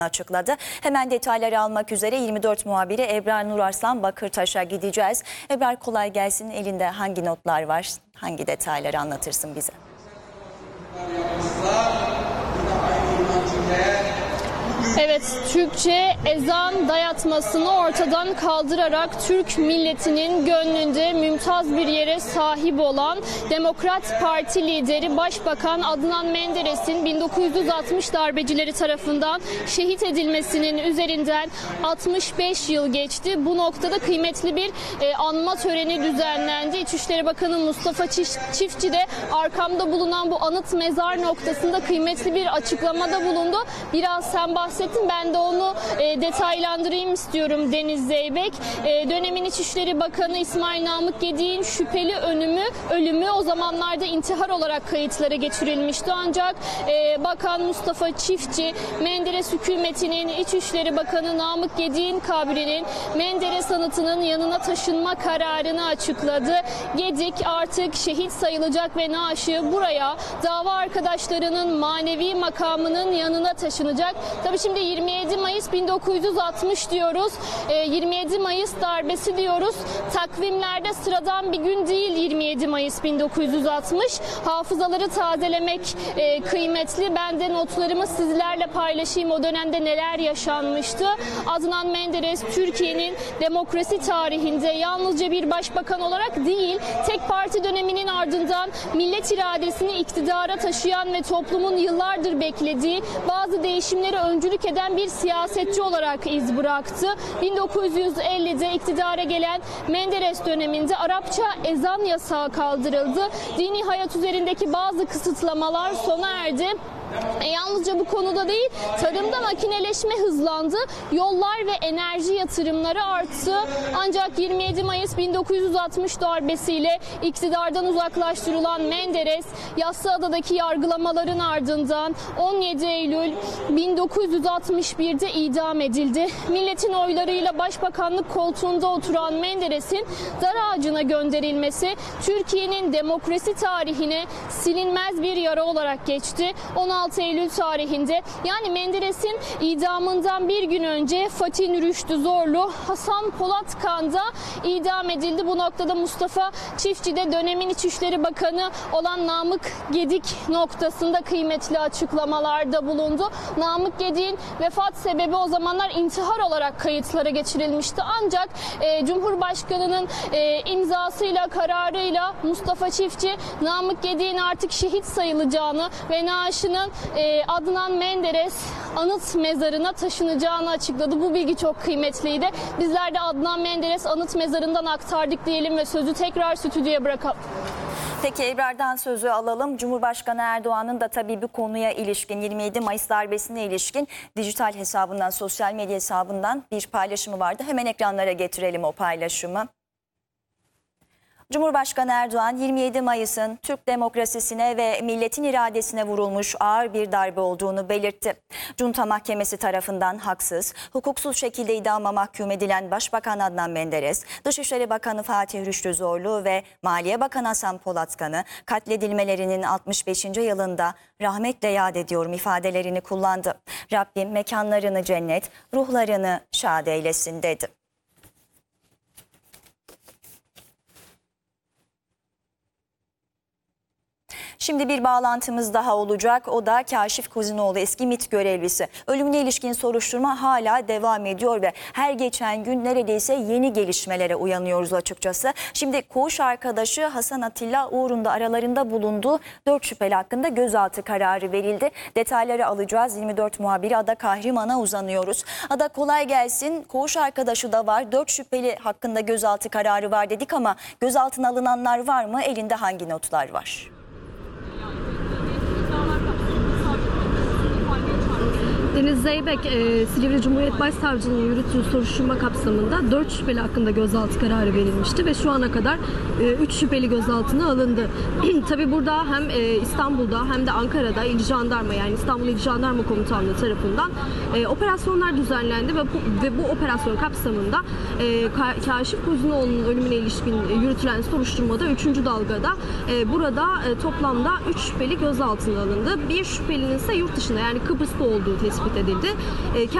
açıkladı. Hemen detayları almak üzere 24 muhabiri Ebrar Nurarslan Bakırtaş'a gideceğiz. Ebrar, kolay gelsin. Elinde hangi notlar var? Hangi detayları anlatırsın bize? Evet, Türkçe ezan dayatmasını ortadan kaldırarak Türk milletinin gönlünde mümtaz bir yere sahip olan Demokrat Parti lideri Başbakan Adnan Menderes'in 1960 darbecileri tarafından şehit edilmesinin üzerinden 65 yıl geçti. Bu noktada kıymetli bir anma töreni düzenlendi. İçişleri Bakanı Mustafa Çiftçi de arkamda bulunan bu anıt mezar noktasında kıymetli bir açıklamada bulundu. Biraz sen bahsettin, ben de onu detaylandırayım istiyorum Deniz Zeybek. Dönemin İçişleri Bakanı İsmail Namık Gedik'in şüpheli ölümü o zamanlarda intihar olarak kayıtlara geçirilmişti. Ancak Bakan Mustafa Çiftçi, Menderes hükümetinin İçişleri Bakanı Namık Gedik'in kabrinin Menderes anıtının yanına taşınma kararını açıkladı. Gedik artık şehit sayılacak ve naaşı buraya dava arkadaşlarının manevi makamının yanına taşınacak. Tabii şimdi 27 Mayıs 1960 diyoruz. 27 Mayıs darbesi diyoruz. Takvimlerde sıradan bir gün değil 27 Mayıs 1960. Hafızaları tazelemek kıymetli. Ben de notlarımı sizlerle paylaşayım. O dönemde neler yaşanmıştı? Adnan Menderes Türkiye'nin demokrasi tarihinde yalnızca bir başbakan olarak değil, tek parti döneminin ardından millet iradesini iktidara taşıyan ve toplumun yıllardır beklediği bazı değişimleri öncülük eden bir siyasetçi olarak iz bıraktı. 1950'de iktidara gelen Menderes döneminde Arapça ezan yasağı kaldırıldı. Dini hayat üzerindeki bazı kısıtlamalar sona erdi. Yalnızca bu konuda değil, tarımda makineleşme hızlandı, yollar ve enerji yatırımları arttı. Ancak 27 Mayıs 1960 darbesiyle iktidardan uzaklaştırılan Menderes, Yassıada'daki yargılamaların ardından 17 Eylül 1961'de idam edildi. Milletin oylarıyla başbakanlık koltuğunda oturan Menderes'in dar ağacına gönderilmesi Türkiye'nin demokrasi tarihine silinmez bir yara olarak geçti. 16 Eylül tarihinde, yani Menderes'in idamından bir gün önce Fatih Nürüştü Zorlu, Hasan Polatkan da idam edildi. Bu noktada Mustafa Çiftçi de dönemin İçişleri Bakanı olan Namık Gedik noktasında kıymetli açıklamalarda bulundu. Namık Gedik'in vefat sebebi o zamanlar intihar olarak kayıtlara geçirilmişti. Ancak Cumhurbaşkanı'nın imzasıyla, kararıyla Mustafa Çiftçi, Namık Gedik'in artık şehit sayılacağını ve naaşının Adnan Menderes anıt mezarına taşınacağını açıkladı. Bu bilgi çok kıymetliydi. Bizler de Adnan Menderes anıt mezarından aktardık diyelim ve sözü tekrar stüdyoya bırakalım. Peki Ebrar'dan sözü alalım. Cumhurbaşkanı Erdoğan'ın da tabii bu konuya ilişkin, 27 Mayıs darbesine ilişkin dijital hesabından, sosyal medya hesabından bir paylaşımı vardı. Hemen ekranlara getirelim o paylaşımı. Cumhurbaşkanı Erdoğan 27 Mayıs'ın Türk demokrasisine ve milletin iradesine vurulmuş ağır bir darbe olduğunu belirtti. Junta Mahkemesi tarafından haksız, hukuksuz şekilde idama mahkum edilen Başbakan Adnan Menderes, Dışişleri Bakanı Fatih Rüştü Zorlu ve Maliye Bakanı Hasan Polatkan'ı katledilmelerinin 65. yılında rahmetle yad ediyorum ifadelerini kullandı. Rabbim mekanlarını cennet, ruhlarını şad eylesin dedi. Şimdi bir bağlantımız daha olacak. O da Kaşif Kuzinoğlu, eski MİT görevlisi. Ölümüne ilişkin soruşturma hala devam ediyor ve her geçen gün neredeyse yeni gelişmelere uyanıyoruz açıkçası. Şimdi koğuş arkadaşı Hasan Atilla Uğur'un da aralarında bulunduğu 4 şüpheli hakkında gözaltı kararı verildi. Detayları alacağız. 24 muhabiri Ada Kahriman'a uzanıyoruz. Ada, kolay gelsin. Koğuş arkadaşı da var. 4 şüpheli hakkında gözaltı kararı var dedik ama gözaltına alınanlar var mı? Elinde hangi notlar var? Deniz Zeybek, Silivri Cumhuriyet Başsavcılığı'nın yürüttüğü soruşturma kapsamında 4 şüpheli hakkında gözaltı kararı verilmişti ve şu ana kadar 3 şüpheli gözaltına alındı. Tabii burada hem İstanbul'da hem de Ankara'da İl Jandarma, yani İstanbul İl Jandarma Komutanlığı tarafından operasyonlar düzenlendi ve bu operasyon kapsamında Kaşif Kuzinoğlu'nun ölümüne ilişkin yürütülen soruşturmada 3. dalgada burada toplamda 3 şüpheli gözaltına alındı. Bir şüphelinin ise yurt dışında, yani Kıbrıs'ta olduğu tespit tespit edildi.